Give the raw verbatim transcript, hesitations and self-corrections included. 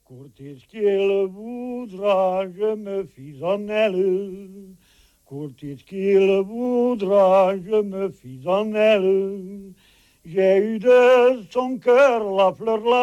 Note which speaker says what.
Speaker 1: Courtier qu'il voudra, je me fie en elle. Courtier qu'il voudra, je me fie en elle. J'ai eu de son cœur la fleur, la